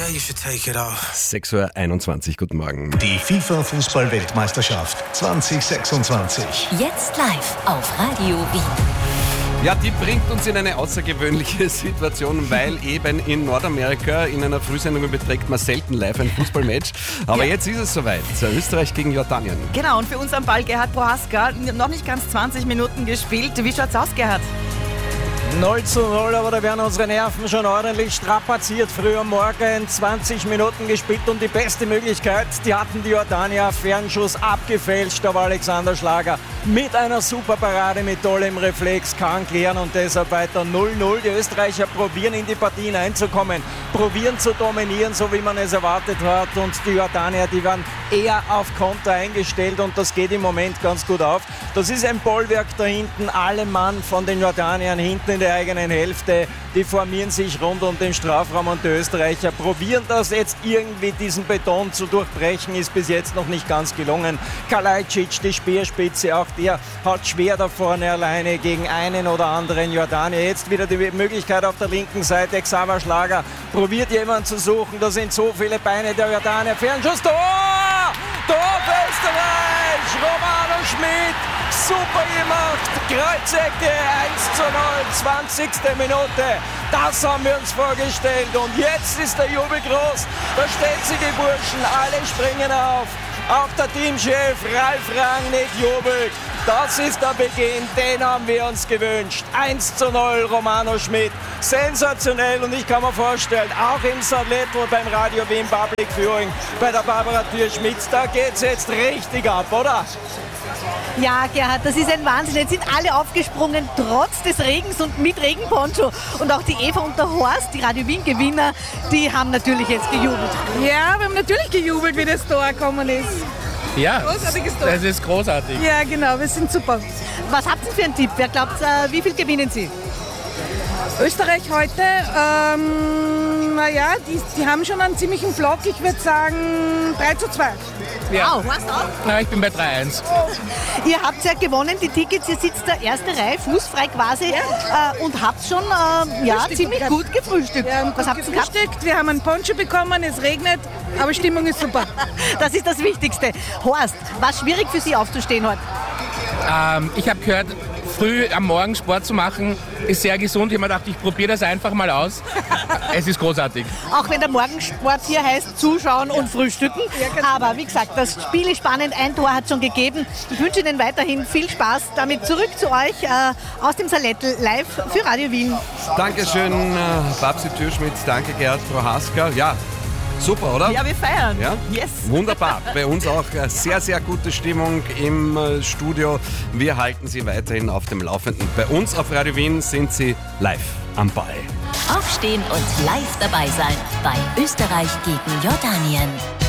Yeah, you should take it off. 6:21 Uhr, guten Morgen. Die FIFA-Fußball-Weltmeisterschaft 2026. Jetzt live auf Radio Wien. Ja, die bringt uns in eine außergewöhnliche Situation, weil eben in Nordamerika in einer Frühsendung überträgt man selten live ein Fußballmatch. Aber jetzt ist es soweit. Österreich gegen Jordanien. Genau, und für uns am Ball Gerhard Prohaska. Noch nicht ganz 20 Minuten gespielt. Wie schaut's aus, Gerhard? 0:0, aber da werden unsere Nerven schon ordentlich strapaziert. Früh am Morgen 20 Minuten gespielt und die beste Möglichkeit, die hatten die Jordanier. Fernschuss abgefälscht, aber Alexander Schlager mit einer super Parade, mit tollem Reflex kann klären und deshalb weiter 0:0. Die Österreicher probieren in die Partien einzukommen, probieren zu dominieren, so wie man es erwartet hat, und die Jordanier, die werden eher auf Konter eingestellt und das geht im Moment ganz gut auf. Das ist ein Bollwerk da hinten, alle Mann von den Jordaniern hinten in der eigenen Hälfte, die formieren sich rund um den Strafraum und die Österreicher probieren das jetzt irgendwie, diesen Beton zu durchbrechen, ist bis jetzt noch nicht ganz gelungen. Kalajdzic, die Speerspitze, auch der hat schwer da vorne alleine gegen einen oder anderen Jordanier. Jetzt wieder die Möglichkeit auf der linken Seite, Xaver Schlager probiert jemanden zu suchen, da sind so viele Beine der Jordanier. Fernschuss, Tor! Tor für Österreich! Romano Schmidt! Super gemacht! Kreuzecke 1:0, 20. Minute. Das haben wir uns vorgestellt und jetzt ist der Jubel groß. Da stehen sie, die Burschen, alle springen auf. Auch der Teamchef Ralf Rangnick jubelt. Das ist der Beginn, den haben wir uns gewünscht. 1:0 Romano Schmidt. Sensationell, und ich kann mir vorstellen, auch im Saarländl beim Radio Wien Public Viewing, bei der Barbara Thür-Schmitz, da geht's jetzt richtig ab, oder? Ja, Gerhard, das ist ein Wahnsinn. Jetzt sind alle aufgesprungen, trotz des Regens und mit Regenponcho. Und auch die Eva und der Horst, die Radio Wien-Gewinner, die haben natürlich jetzt gejubelt. Ja, wir haben natürlich gejubelt, wie das Tor gekommen ist. Ja, Großartiges Tor. das ist großartig. Ja, genau, wir sind super. Was habt ihr für einen Tipp? Wer glaubt, wie viel gewinnen sie? Österreich heute, naja, die haben schon einen ziemlichen Block. Ich würde sagen 3:2. Ja. Wow, Horst auch? Na, ich bin bei 3:1. Ihr habt ja gewonnen, die Tickets, ihr sitzt da erste Reihe, fußfrei quasi, und habt schon ziemlich gehabt. gut gefrühstückt. Wir haben Was habt ihr gehabt? gefrühstückt, wir haben einen Poncho bekommen, es regnet, aber Stimmung ist super. Das ist das Wichtigste. Horst, war es schwierig für Sie aufzustehen heute? Ich habe gehört, früh am Morgen Sport zu machen, ist sehr gesund. Ich habe mir gedacht, ich probiere das einfach mal aus. Es ist großartig. Auch wenn der Morgensport hier heißt, zuschauen und frühstücken. Aber wie gesagt, das Spiel ist spannend. Ein Tor hat schon gegeben. Ich wünsche Ihnen weiterhin viel Spaß. Damit zurück zu euch aus dem Saarländl live für Radio Wien. Dankeschön, Babsi Thür-Schmidt, danke Gerhard Prohaska. Ja, super, oder? Ja, wir feiern. Ja? Yes. Wunderbar. Bei uns auch sehr, sehr gute Stimmung im Studio. Wir halten Sie weiterhin auf dem Laufenden. Bei uns auf Radio Wien sind Sie live am Ball. Aufstehen und live dabei sein bei Österreich gegen Jordanien.